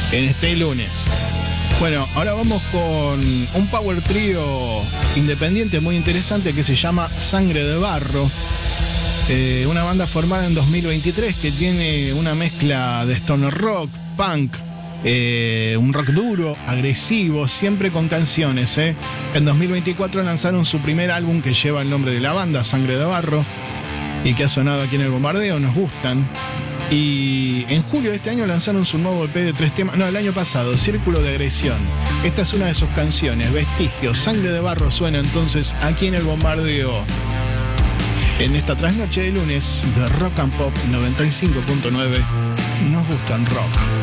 en este lunes. Bueno, ahora vamos con un power trío independiente muy interesante que se llama Sangre de Barro. Una banda formada en 2023 que tiene una mezcla de stoner rock, punk, un rock duro, agresivo, siempre con canciones. En 2024 lanzaron su primer álbum que lleva el nombre de la banda, Sangre de Barro, y que ha sonado aquí en el Bombardeo, nos gustan. Y en julio de este año lanzaron su nuevo EP de 3 temas, no, el año pasado, Círculo de Agresión. Esta es una de sus canciones, Vestigios. Sangre de Barro suena entonces aquí en el Bombardeo, en esta trasnoche de lunes de Rock and Pop 95.9. Nos gustan rock.